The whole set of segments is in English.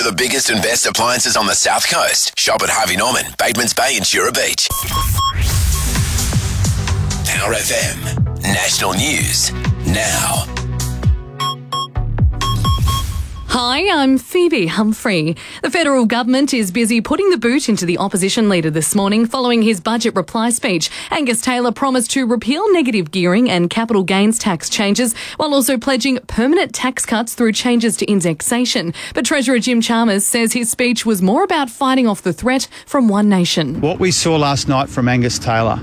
for the biggest and best appliances on the South Coast. Shop at Harvey Norman, Batemans Bay and Jura Beach. Power FM. National News. Now. Hi, I'm Phoebe Humphrey. The federal government is busy putting the boot into the opposition leader this morning following his budget reply speech. Angus Taylor promised to repeal negative gearing and capital gains tax changes while also pledging permanent tax cuts through changes to indexation. But Treasurer Jim Chalmers says his speech was more about fighting off the threat from One Nation. What we saw last night from Angus Taylor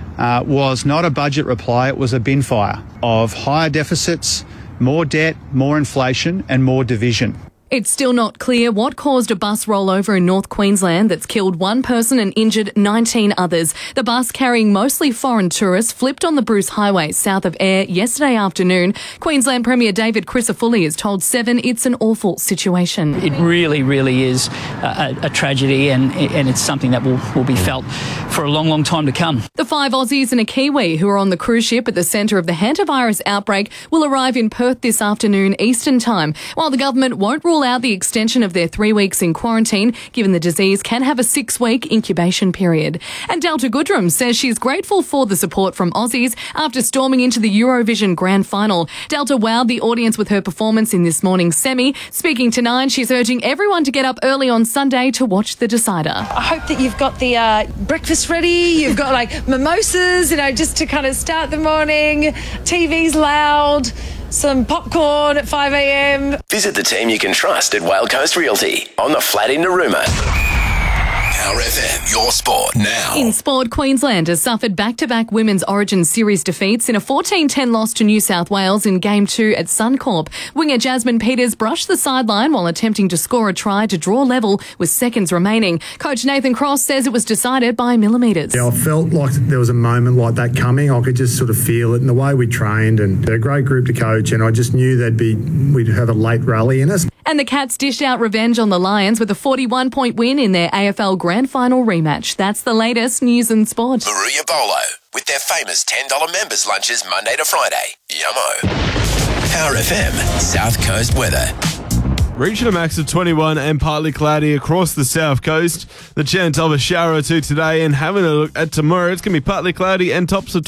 was not a budget reply, it was a bin fire of higher deficits, more debt, more inflation and more division. It's still not clear what caused a bus rollover in North Queensland that's killed one person and injured 19 others. The bus, carrying mostly foreign tourists, flipped on the Bruce Highway south of Ayr yesterday afternoon. Queensland Premier David Crisafulli has told Seven it's an awful situation. It really, really is a tragedy and it's something that will be felt for a long, long time to come. The 5 Aussies and a Kiwi who are on the cruise ship at the centre of the hantavirus outbreak will arrive in Perth this afternoon Eastern Time. While the government won't rule out the extension of their 3 weeks in quarantine, given the disease can have a 6-week incubation period. And Delta Goodrem says she's grateful for the support from Aussies after storming into the Eurovision Grand Final. Delta wowed the audience with her performance in this morning's semi. Speaking to Nine, she's urging everyone to get up early on Sunday to watch the decider. I hope that you've got the breakfast ready, you've got like mimosas, just to kind of start the morning, TV's loud, some popcorn at 5 a.m. Visit the team you can trust at Whale Coast Realty on the flat in Narooma. Power FM, your sport now. In sport, Queensland has suffered back-to-back Women's Origin Series defeats in a 14-10 loss to New South Wales in Game 2 at Suncorp. Winger Jasmine Peters brushed the sideline while attempting to score a try to draw level with seconds remaining. Coach Nathan Cross says it was decided by millimetres. Yeah, I felt like there was a moment like that coming. I could just sort of feel it in the way we trained, and they're a great group to coach, and I just knew we'd have a late rally in us. And the Cats dished out revenge on the Lions with a 41-point win in their AFL Grand Final rematch. That's the latest news and sport. Maruya Bolo with their famous $10 members lunches Monday to Friday. Yummo. Power FM, South Coast weather. Reaching a max of 21 and partly cloudy across the south coast. The chance of a shower or two today, and having a look at tomorrow, it's going to be partly cloudy and tops of